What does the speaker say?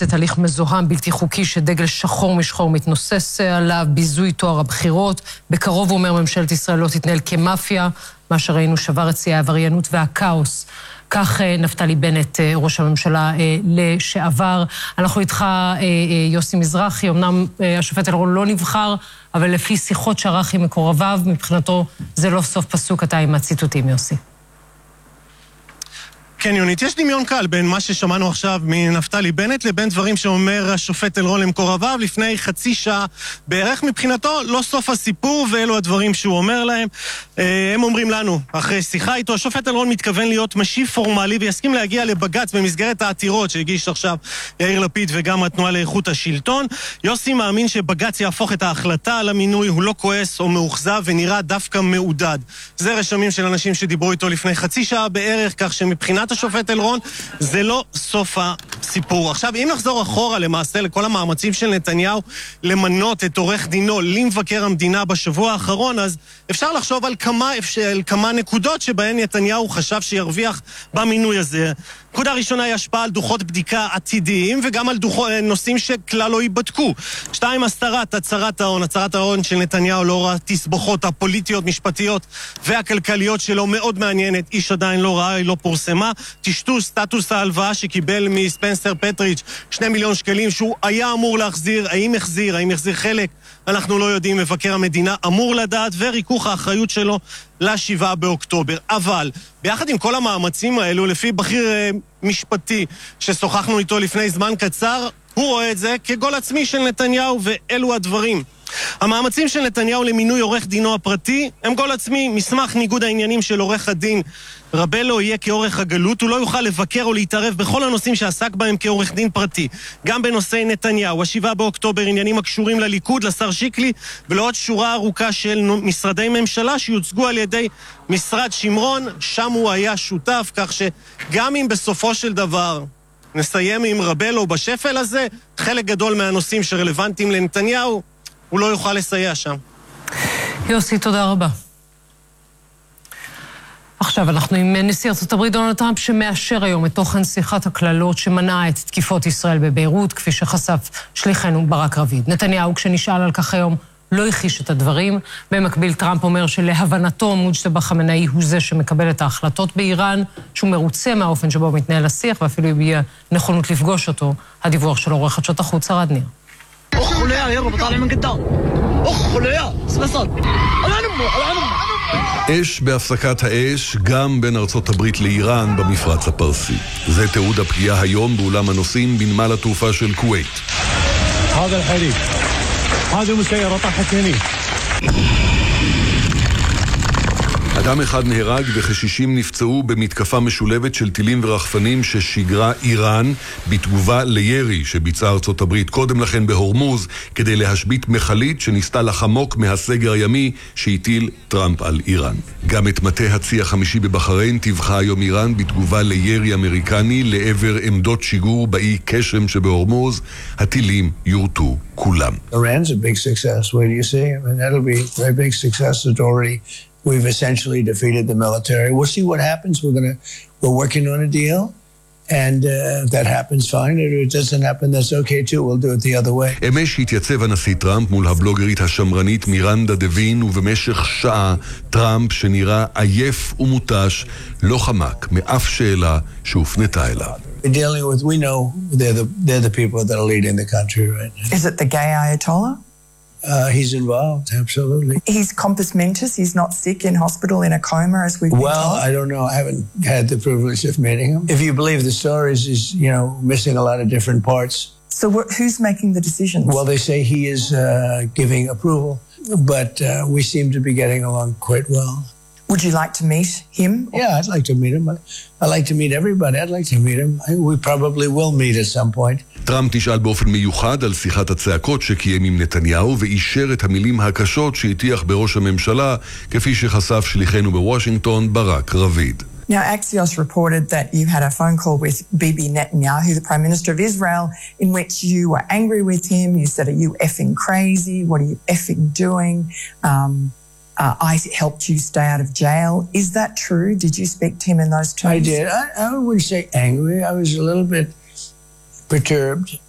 בכנסת, הליך מזוהם בלתי חוקי שדגל שחור משחור מתנוסס עליו, ביזוי תואר הבחירות. בקרוב הוא אומר ממשלת ישראל לא תתנהל כמאפיה, מה שראינו שבר את שיאי העבריינות והכאוס. כך נפתלי בנט, ראש הממשלה לשעבר. אנחנו איתך, יוסי מזרחי, אמנם השופט אלרון לא נבחר, אבל לפי שיחות שערך עם מקורביו, מבחינתו זה לא סוף פסוק. אתה עם הציטוטים, יוסי. כן, יונית, יש דמיון קל בין מה ששמענו עכשיו מנפתלי בנט לבין דברים שאומר השופט אלרון למקורביו לפני חצי שעה בערך. מבחינתו לא סוף הסיפור, ואלו הדברים שהוא אומר להם. הם אומרים לנו, אחרי שיחה איתו, השופט אלרון מתכוון להיות משיב פורמלי ויסכים להגיע לבג"ץ במסגרת העתירות שהגיש עכשיו יאיר לפיד וגם התנועה לאיכות השלטון. יוסי מאמין שבג"ץ יהפוך את ההחלטה על המינוי, הוא לא כועס או מאוכזב ונראה דווקא מעודד. זה רשמים של אנשים שדיברו איתו לפני חצי שעה בערך, כך שמבחינת השופט אלרון זה לא סוף הסיפור. עכשיו, אם נחזור אחורה למעשה לכל המאמצים של נתניהו למנות את עורך דינו למבקר המדינה בשבוע האחרון, אז אפשר לחשוב על כמה נקודות שבהן נתניהו חשב שירוויח במינוי הזה. נקודה ראשונה היא השפעה על דוחות בדיקה עתידיים וגם על נושאים שכלל לא ייבדקו. 2, הצהרת ההון. הצהרת ההון של נתניהו לאור התסבוכות הפוליטיות, משפטיות והכלכליות שלו מאוד מעניינת. איש עדיין לא ראה, היא לא פורסמה. טשטוש סטטוס ההלוואה שקיבל מספנסר פטריץ' 2 מיליון שקלים שהוא היה אמור להחזיר. האם החזיר חלק? אנחנו לא יודעים, מבקר המדינה אמור לדעת, וריכוך האחריות שלו ל7 באוקטובר. אבל ביחד עם כל המאמצים האלו, לפי בכיר משפטי ששוחחנו איתו לפני זמן קצר, הוא רואה את זה כגול עצמי של נתניהו, ואלו הדברים. המאמצים של נתניהו למינוי עורך דינו הפרטי הם גול עצמי. מסמך ניגוד העניינים של עורך הדין רבלו יהיה כעורך הגלות, הוא לא יוכל לבקר או להתערב בכל הנושאים שעסק בהם כעורך דין פרטי, גם בנושאי נתניהו, 7 באוקטובר, עניינים הקשורים לליכוד, לשר שיקלי ולעוד שורה ארוכה של משרדי ממשלה שיוצגו על ידי משרד שמרון, שם הוא היה שותף. כך שגם אם בסופו של דבר נסיים עם רבלו בשפל הזה, חלק גדול מהנושאים שרלוונטיים לנתניהו הוא לא יוכל לסייע שם. יוסי, תודה רבה. עכשיו אנחנו עם נשיא ארצות הברית דונלד טראמפ, שמאשר היום את תוכן שיחת הקללות שמנעה את תקיפות ישראל בביירות, כפי שחשף שליחנו ברק רביד. נתניהו, כשנשאל על כך היום, לא הכחיש את הדברים. במקביל טראמפ אומר שלהבנתו מוג'תבא חמינאי הוא זה שמקבל את ההחלטות באיראן, שהוא מרוצה מהאופן שבו מתנהל השיח, ואפילו יביע נכונות לפגוש אותו. הדיווח של עורך חדשות החוץ ערד ניר. אש בהפסקת האש גם בין ארצות הברית לאיראן במפרץ הפרסי. זה תיעוד הפגיעה היום באולם הנוסעים בנמל התעופה של כווית. هذا الحريق هذه مسيرة طاحت هنا. אדם אחד נהרג ו60 נפצעו במתקפה משולבת של טילים ורחפנים ששיגרה איראן בתגובה לירי שביצעה ארצות הברית קודם לכן בהורמוז כדי להשבית מכלית שניסתה לחמוק מהסגר הימי שהטיל טראמפ על איראן. גם את מטה הצי החמישי בבחריין טבחה היום איראן בתגובה לירי אמריקני לעבר עמדות שיגור באי קשם שבהורמוז. הטילים יורטו כולם. Iran's a big success. What do you see? I mean, that'll be a very big success. It's already We've essentially defeated the military. We'll see what happens. We're working on a deal, and if that happens, fine. If it doesn't happen, that's okay too. We'll do it the other way. אמש התייצב הנשיא טראמפ מול הבלוגרית השמרנית מירנדה דווין, ובמשך שעה טראמפ, שנראה עייף ומותש, לא חמק מאף שאלה שהופנתה אליו. We're dealing with, we know they're the people that are leading the country right now. Is it the gay Ayatollah? He's involved, absolutely. He's compos mentis, he's not sick in hospital in a coma as we've been Well, told. I don't know. I haven't had the privilege of meeting him. If you believe the stories, he's, missing a lot of different parts. So who's making the decisions? Well, they say he is giving approval, but we seem to be getting along quite well. Would you like to meet him? Yeah, I'd like to meet him. I'd like to meet everybody. I'd like to meet him. We probably will meet at some point. טראמפ נשאל באופן מיוחד על שיחת הצעקות שקיים עם נתניהו ואישר את המילים הקשות שהטיח בראש הממשלה, כפי שחשף שליחנו בוושינגטון ברק רביד. Now, Axios reported that you had a phone call with Bibi Netanyahu, the Prime Minister of Israel, in which you were angry with him. You said, are you effing crazy? What are you effing doing? I helped you stay out of jail. Is that true? Did you speak to him in those terms? I did. I wouldn't say angry. I was a little bit perturbed.